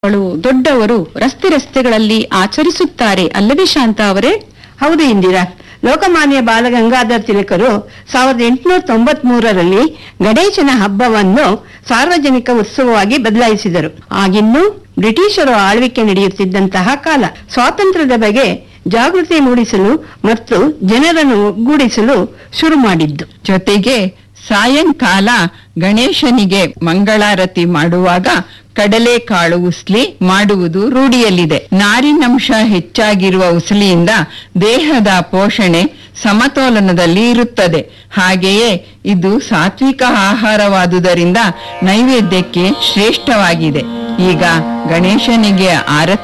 ದೊಡ್ಡವರು ರಸ್ತೆಗಳಲ್ಲಿ ಆಚರಿಸುತ್ತಾರೆ ಅಲ್ಲವೇ ಶಾಂತ ಅವರೇ? ಹೌದು ಇಂದಿರಾ. ಲೋಕಮಾನ್ಯ ಬಾಲಗಂಗಾಧರ್ ತಿಲಕರು 1893ರಲ್ಲಿ ಗಣೇಶನ ಹಬ್ಬವನ್ನು ಸಾರ್ವಜನಿಕ ಉತ್ಸವವಾಗಿ ಬದಲಾಯಿಸಿದರು. ಆಗಿನ್ನೂ ಬ್ರಿಟಿಷರು ಆಳ್ವಿಕೆ ನಡೆಯುತ್ತಿದ್ದಂತಹ ಕಾಲ. ಸ್ವಾತಂತ್ರ್ಯದ ಬಗ್ಗೆ ಜಾಗೃತಿ ಮೂಡಿಸಲು ಮತ್ತು ಜನರನ್ನು ಒಗ್ಗೂಡಿಸಲು ಶುರು ಮಾಡಿದ್ದು. ಜೊತೆಗೆ ಸಾಯಂಕಾಲ ಗಣೇಶನಿಗೆ ಮಂಗಳಾರತಿ ಮಾಡುವಾಗ ಕಡಲೆಕಾಳು ಉಸ್ಲಿ ಮಾಡುವುದು ರೂಢಿಯಲ್ಲಿದೆ. ನಾರಿನಂಶ ಹೆಚ್ಚಾಗಿರುವ ಉಸಲಿಯಿಂದ ದೇಹದ ಪೋಷಣೆ ಸಮತೋಲನದಲ್ಲಿ ಇರುತ್ತದೆ. ಹಾಗೆಯೇ ಇದು ಸಾತ್ವಿಕ ಆಹಾರವಾದುದರಿಂದ ನೈವೇದ್ಯಕ್ಕೆ ಶ್ರೇಷ್ಠವಾಗಿದೆ. ಈಗ ಗಣೇಶನಿಗೆ ಆರತಿ